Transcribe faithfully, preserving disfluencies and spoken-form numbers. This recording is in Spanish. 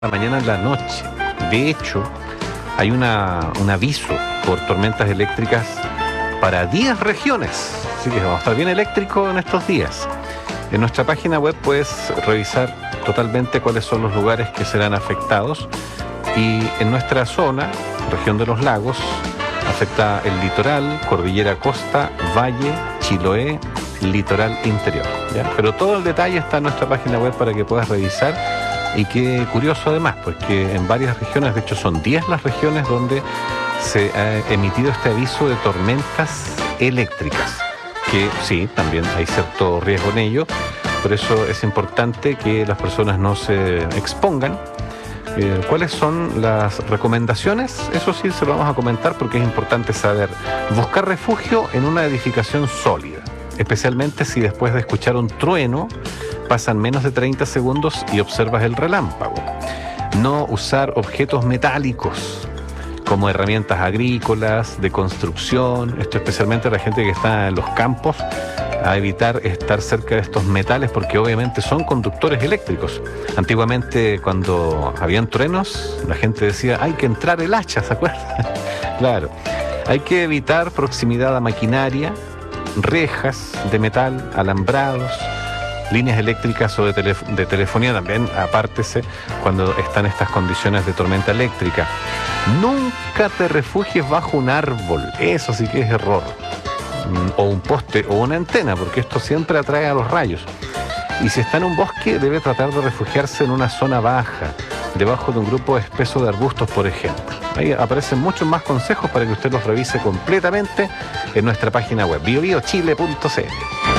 la mañana en la noche. De hecho, hay una, un aviso por tormentas eléctricas para diez regiones. Así que vamos a estar bien eléctrico en estos días. En nuestra página web puedes revisar totalmente cuáles son los lugares que serán afectados. Y en nuestra zona, región de los lagos, afecta el litoral, cordillera costa, valle, Chiloé, litoral interior, ¿ya? Pero todo el detalle está en nuestra página web para que puedas revisar. Y qué curioso además, porque en varias regiones, de hecho son diez las regiones donde se ha emitido este aviso de tormentas eléctricas, que sí, también hay cierto riesgo en ello, por eso es importante que las personas no se expongan. Eh, ¿Cuáles son las recomendaciones? Eso sí se lo vamos a comentar porque es importante saber. Buscar refugio en una edificación sólida, especialmente si después de escuchar un trueno pasan menos de treinta segundos y observas el relámpago. No usar objetos metálicos como herramientas agrícolas, de construcción, esto especialmente la gente que está en los campos, a evitar estar cerca de estos metales porque obviamente son conductores eléctricos. Antiguamente cuando habían truenos, la gente decía, hay que entrar el hacha, ¿se acuerdan? Claro, hay que evitar proximidad a maquinaria, rejas de metal, alambrados, líneas eléctricas o de, telef- de telefonía también, apártese cuando están estas condiciones de tormenta eléctrica. Nunca te refugies bajo un árbol, eso sí que es error, o un poste o una antena, porque esto siempre atrae a los rayos. Y si está en un bosque, debe tratar de refugiarse en una zona baja, debajo de un grupo espeso de arbustos, por ejemplo. Ahí aparecen muchos más consejos para que usted los revise completamente en nuestra página web bio bio chile punto c l.